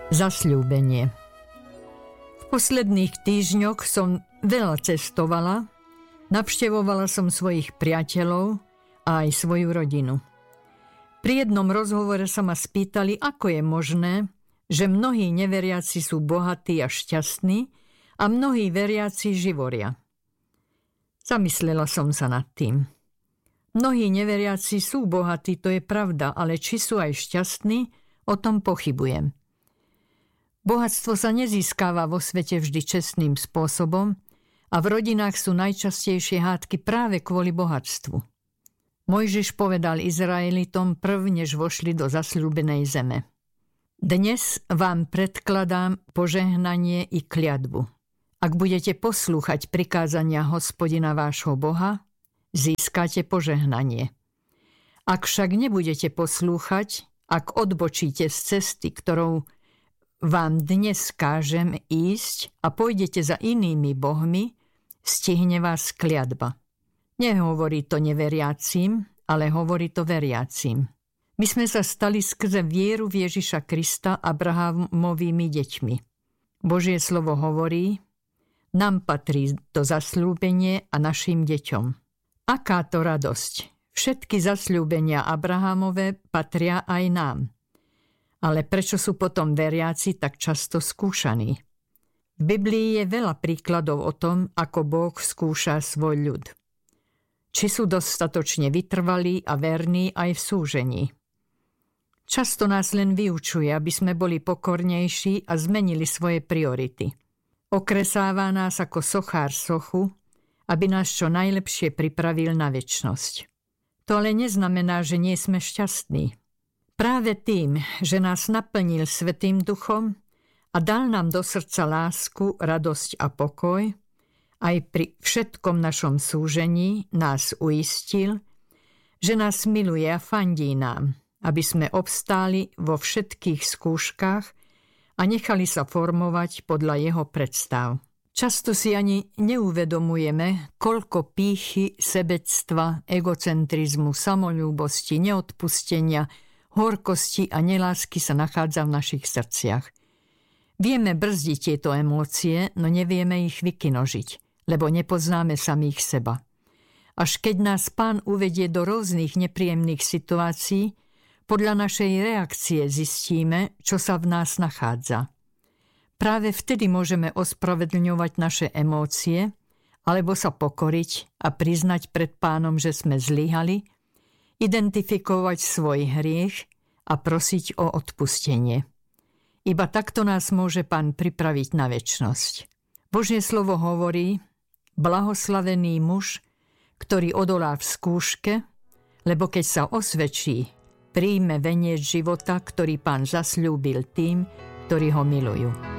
Zasľúbenie. V posledných týždňoch som veľa cestovala, navštevovala som svojich priateľov a aj svoju rodinu. Pri jednom rozhovore sa ma spýtali, ako je možné, že mnohí neveriaci sú bohatí a šťastní a mnohí veriaci živoria. Zamyslela som sa nad tým. Mnohí neveriaci sú bohatí, to je pravda, ale či sú aj šťastní, o tom pochybujem. Bohatstvo sa nezískava vo svete vždy čestným spôsobom a v rodinách sú najčastejšie hádky práve kvôli bohatstvu. Mojžiš povedal Izraelitom prv, než vošli do zasľúbenej zeme. Dnes vám predkladám požehnanie i kliatbu. Ak budete poslúchať prikázania Hospodina vášho Boha, získate požehnanie. Ak však nebudete poslúchať, ak odbočíte z cesty, ktorou vám dnes kážem ísť a pôjdete za inými bohmi, stihne vás kliatba. Nehovorí to neveriacím, ale hovorí to veriacím. My sme sa stali skrze vieru v Ježiša Krista Abrahamovými deťmi. Božie slovo hovorí, nám patrí to zasľúbenie a našim deťom. Aká to radosť! Všetky zasľúbenia Abrahamove patria aj nám. Ale prečo sú potom veriaci tak často skúšaní? V Biblii je veľa príkladov o tom, ako Boh skúša svoj ľud. Či sú dostatočne vytrvalí a verní aj v súžení. Často nás len vyučuje, aby sme boli pokornejší a zmenili svoje priority. Okresáva nás ako sochár sochu, aby nás čo najlepšie pripravil na večnosť. To ale neznamená, že nie sme šťastní. Práve tým, že nás naplnil Svätým Duchom a dal nám do srdca lásku, radosť a pokoj, aj pri všetkom našom súžení nás uistil, že nás miluje a fandí nám, aby sme obstáli vo všetkých skúškach a nechali sa formovať podľa jeho predstav. Často si ani neuvedomujeme, koľko pýchy, sebectva, egocentrizmu, samoľúbosti, neodpustenia, horkosti a nelásky sa nachádza v našich srdciach. Vieme brzdiť tieto emócie, no nevieme ich vykinožiť, lebo nepoznáme samých seba. Až keď nás Pán uvedie do rôznych nepríjemných situácií, podľa našej reakcie zistíme, čo sa v nás nachádza. Práve vtedy môžeme ospravedlňovať naše emócie, alebo sa pokoriť a priznať pred Pánom, že sme zlyhali, identifikovať svoj hriech a prosiť o odpustenie. Iba takto nás môže Pán pripraviť na večnosť. Božie slovo hovorí, blahoslavený muž, ktorý odolá v skúške, lebo keď sa osvedčí, príjme veniec života, ktorý Pán zasľúbil tým, ktorí ho milujú.